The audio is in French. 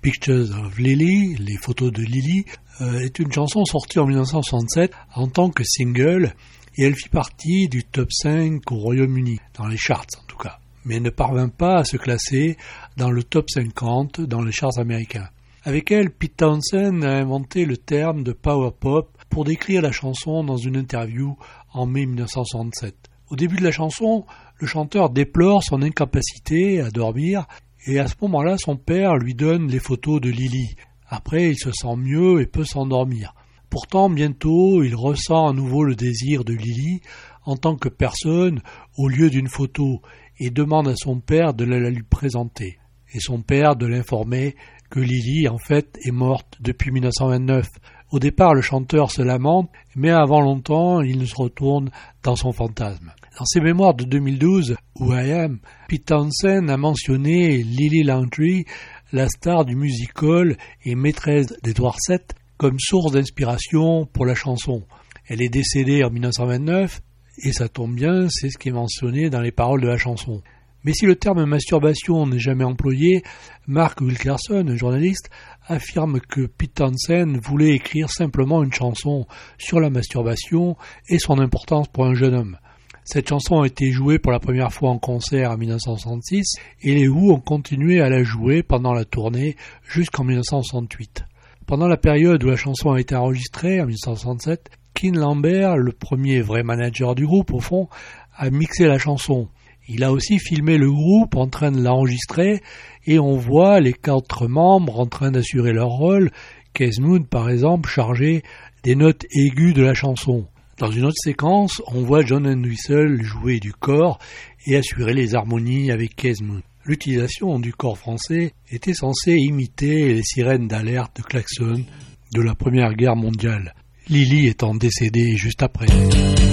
Pictures of Lily, les photos de Lily, est une chanson sortie en 1967 en tant que single et elle fit partie du top 5 au Royaume-Uni, dans les charts en tout cas, mais ne parvint pas à se classer dans le top 50 dans les charts américains. Avec elle, Pete Townshend a inventé le terme de power pop pour décrire la chanson dans une interview en mai 1967. Au début de la chanson, le chanteur déplore son incapacité à dormir et à ce moment-là, son père lui donne les photos de Lily. Après, il se sent mieux et peut s'endormir. Pourtant, bientôt, il ressent à nouveau le désir de Lily en tant que personne au lieu d'une photo et demande à son père de la lui présenter. Et son père de l'informer que Lily, en fait, est morte depuis 1929. Au départ, le chanteur se lamente, mais avant longtemps, il se retourne dans son fantasme. Dans ses mémoires de 2012, Who I Am, Pete Townshend a mentionné Lily Langtry, la star du musical et maîtresse d'Edward VII, comme source d'inspiration pour la chanson. Elle est décédée en 1929, et ça tombe bien, c'est ce qui est mentionné dans les paroles de la chanson. Mais si le terme masturbation n'est jamais employé, Mark Wilkerson, un journaliste, affirme que Pete Townshend voulait écrire simplement une chanson sur la masturbation et son importance pour un jeune homme. Cette chanson a été jouée pour la première fois en concert en 1966 et les Who ont continué à la jouer pendant la tournée jusqu'en 1968. Pendant la période où la chanson a été enregistrée, en 1967, Ken Lambert, le premier vrai manager du groupe au fond, a mixé la chanson. Il a aussi filmé le groupe en train de l'enregistrer et on voit les 4 membres en train d'assurer leur rôle, Keith Moon par exemple chargé des notes aiguës de la chanson. Dans une autre séquence, on voit John Entwistle jouer du cor et assurer les harmonies avec Keith Moon. L'utilisation du cor français était censée imiter les sirènes d'alerte de klaxon de la Première Guerre mondiale, Lily étant décédée juste après.